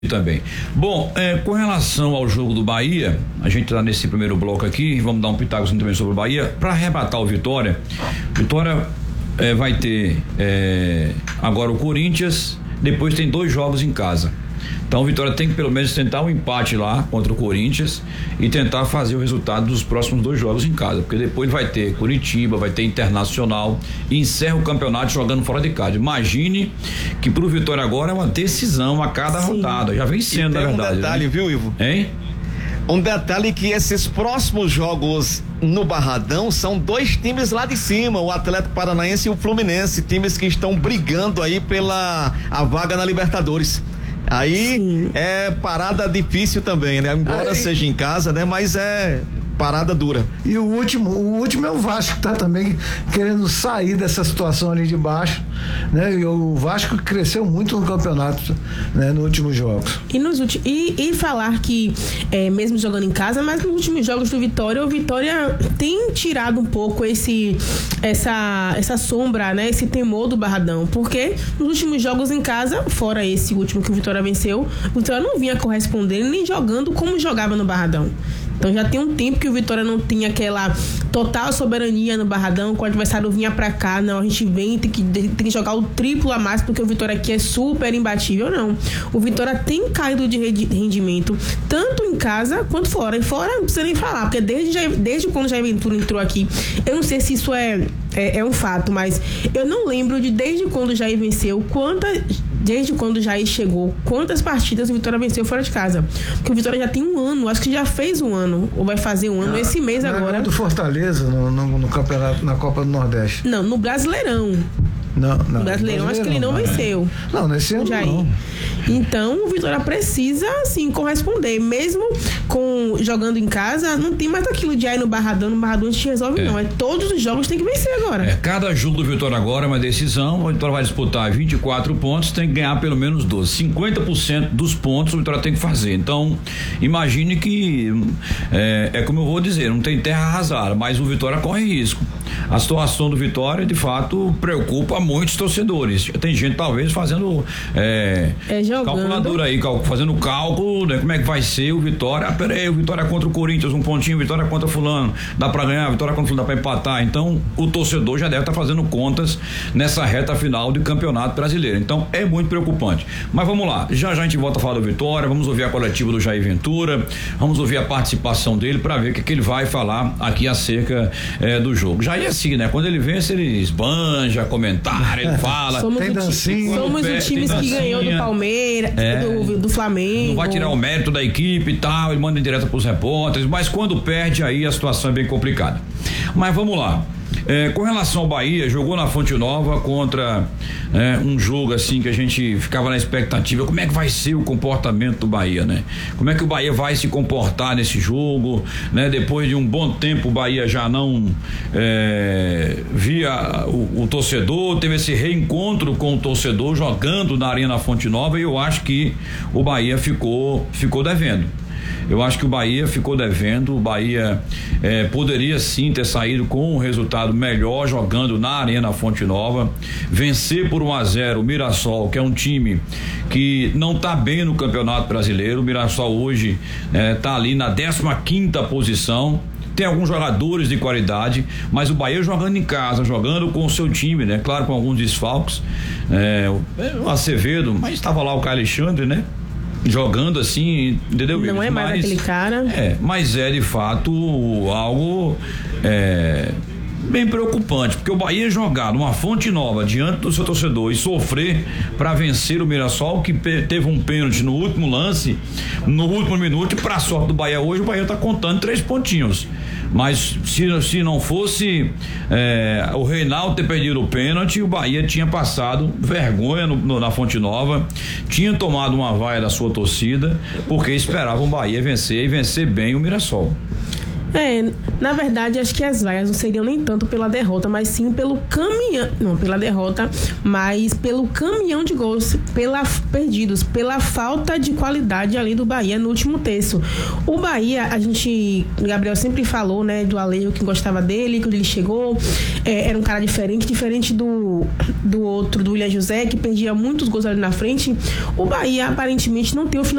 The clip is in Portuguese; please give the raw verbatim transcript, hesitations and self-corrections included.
também. Bom, é, com relação ao jogo do Bahia, a gente está nesse primeiro bloco aqui, vamos dar um pitaco também sobre o Bahia, para arrebatar o Vitória. Vitória é, vai ter é, agora o Corinthians, depois tem dois jogos em casa. Então o Vitória tem que pelo menos tentar um empate lá contra o Corinthians e tentar fazer o resultado dos próximos dois jogos em casa, porque depois vai ter Curitiba, vai ter Internacional e encerra o campeonato jogando fora de casa. Imagine que pro Vitória agora é uma decisão a cada Sim. rodada, já vem sendo, na verdade. Um detalhe, né? viu, Ivo? Hein? Um detalhe que esses próximos jogos no Barradão são dois times lá de cima, o Atlético Paranaense e o Fluminense, times que estão brigando aí pela a vaga na Libertadores. Aí Sim. é parada difícil também, né? Embora Aí... seja em casa, né? Mas é parada dura. E o último, o último é o Vasco, que tá também querendo sair dessa situação ali de baixo, né? E o Vasco cresceu muito no campeonato, né? Nos últimos jogos. E, nos ulti- e, e falar que, é, mesmo jogando em casa, mas nos últimos jogos do Vitória, o Vitória tem tirado um pouco esse, essa, essa sombra, né? Esse temor do Barradão, porque nos últimos jogos em casa, fora esse último que o Vitória venceu, o Vitória não vinha correspondendo nem jogando como jogava no Barradão. Então já tem um tempo que o Vitória não tinha aquela total soberania no Barradão, quando o adversário vinha pra cá, não, a gente vem, tem que, tem que jogar o triplo a mais, porque o Vitória aqui é super imbatível, não. O Vitória tem caído de rendimento, tanto em casa quanto fora. E fora não precisa nem falar, porque desde, desde quando o Jair Ventura entrou aqui, eu não sei se isso é, é, é um fato, mas eu não lembro de desde quando o Jair venceu, quantas... Desde quando o Jair chegou, quantas partidas o Vitória venceu fora de casa? Porque o Vitória já tem um ano, acho que já fez um ano, ou vai fazer um ano, ah, esse mês agora. É do Fortaleza no, no, no campeonato, na Copa do Nordeste. Não, no Brasileirão. Não, não. No Brasileirão, acho que ele não venceu. Não, nesse ano não. Então, o Vitória precisa, sim, corresponder. Mesmo com jogando em casa, não tem mais aquilo de aí no Barradão, no Barradão a gente resolve, é. não. É todos os jogos tem que vencer agora. É, cada jogo do Vitória agora é uma decisão. O Vitória vai disputar vinte e quatro pontos, tem que ganhar pelo menos doze. cinquenta por cento dos pontos o Vitória tem que fazer. Então, imagine que é, é como eu vou dizer, não tem terra arrasada, mas o Vitória corre risco. A situação do Vitória, de fato, preocupa muitos torcedores. Tem gente, talvez, fazendo é, é calculadora aí, cal, fazendo cálculo, né? Como é que vai ser o Vitória. Ah, peraí, o Vitória contra o Corinthians, um pontinho, Vitória contra fulano, dá pra ganhar, Vitória contra fulano, dá pra empatar. Então, o torcedor já deve estar tá fazendo contas nessa reta final do Campeonato Brasileiro. Então, é muito preocupante. Mas vamos lá, já já a gente volta a falar do Vitória, vamos ouvir a coletiva do Jair Ventura, vamos ouvir a participação dele pra ver o que, que ele vai falar aqui acerca é, do jogo. Jair é assim, né? Quando ele vence, ele esbanja, comentário, ele fala. Somos tem o, dancinha, somos o time que ganhou do Palmeiras, é, do, do Flamengo. Não vai tirar o mérito da equipe e tal, ele manda em direto pros repórteres, mas quando perde, aí a situação é bem complicada. Mas vamos lá. É, com relação ao Bahia, jogou na Fonte Nova contra é, um jogo assim que a gente ficava na expectativa, como é que vai ser o comportamento do Bahia, né? Como é que o Bahia vai se comportar nesse jogo, né? Depois de um bom tempo o Bahia já não é, via o, o torcedor, teve esse reencontro com o torcedor jogando na Arena Fonte Nova e eu acho que o Bahia ficou, ficou devendo. Eu acho que o Bahia ficou devendo, o Bahia eh, poderia sim ter saído com um resultado melhor jogando na Arena Fonte Nova, vencer por um a zero o Mirassol, que é um time que não está bem no Campeonato Brasileiro. O Mirassol hoje está eh, ali na décima quinta posição. Tem alguns jogadores de qualidade, mas o Bahia jogando em casa, jogando com o seu time, né? Claro, com alguns desfalques, é, o Acevedo, mas estava lá o Caio Alexandre, né? Jogando assim, entendeu? Não mas, é mais aquele cara. É, mas é de fato algo é, bem preocupante, porque o Bahia jogar numa Fonte Nova diante do seu torcedor e sofrer para vencer o Mirassol, que teve um pênalti no último lance, no último minuto, e para sorte do Bahia hoje, o Bahia tá contando três pontinhos. Mas se, se não fosse é, o Reinaldo ter perdido o pênalti, o Bahia tinha passado vergonha no, no, na Fonte Nova, tinha tomado uma vaia da sua torcida, porque esperavam o Bahia vencer e vencer bem o Mirassol. É, na verdade, acho que as vaias não seriam nem tanto pela derrota, mas sim pelo caminhão, não pela derrota, mas pelo caminhão de gols pela, perdidos, pela falta de qualidade ali do Bahia no último terço. O Bahia, a gente, o Gabriel sempre falou, né, do Alejo, que gostava dele, quando ele chegou, é, era um cara diferente, diferente do, do outro, do William José, que perdia muitos gols ali na frente. O Bahia, aparentemente, não tem o final